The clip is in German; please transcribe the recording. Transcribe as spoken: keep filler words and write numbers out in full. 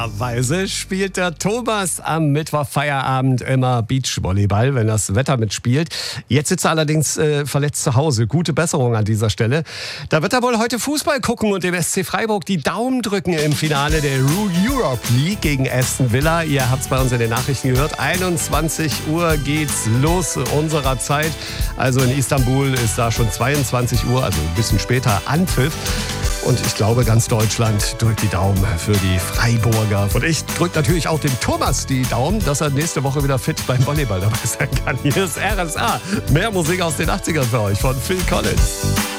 Normalerweise spielt der Thomas am Mittwoch Feierabend immer Beachvolleyball, wenn das Wetter mitspielt. Jetzt sitzt er allerdings äh, verletzt zu Hause. Gute Besserung an dieser Stelle. Da wird er wohl heute Fußball gucken und dem S C Freiburg die Daumen drücken im Finale der Europe League gegen Aston Villa. Ihr habt es bei uns in den Nachrichten gehört. einundzwanzig Uhr geht's los unserer Zeit. Also in Istanbul ist da schon zweiundzwanzig Uhr, also ein bisschen später Anpfiff. Und ich glaube, ganz Deutschland drückt die Daumen für die Freiburger. Und ich drücke natürlich auch dem Thomas die Daumen, dass er nächste Woche wieder fit beim Volleyball dabei sein kann. Hier ist R S A. Mehr Musik aus den achtzigern für euch von Phil Collins.